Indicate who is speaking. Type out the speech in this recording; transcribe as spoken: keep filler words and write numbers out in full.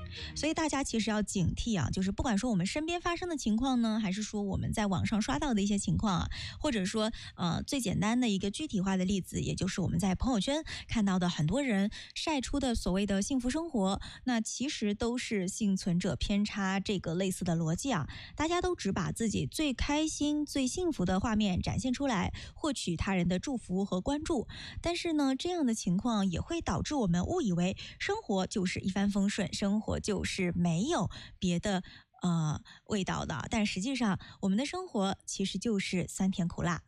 Speaker 1: 所以大家其实要警惕啊，就是不管说我们身边发生的情况呢，还是说我们在网上刷到的一些情况啊，或者说呃最简单的一个具体化的例子，也就是我们在朋友圈看到的很多人晒出的所谓的幸福生活，那其实都是幸存者偏差这个类似的逻辑啊。大家都只把自己最开心、最幸福的画面展现出来，获取他人的祝福和关注。但是呢，这样的情况也会导致我们误以为生活就是一帆风顺，生活就是没有别的呃味道的。但实际上，我们的生活其实就是酸甜苦辣。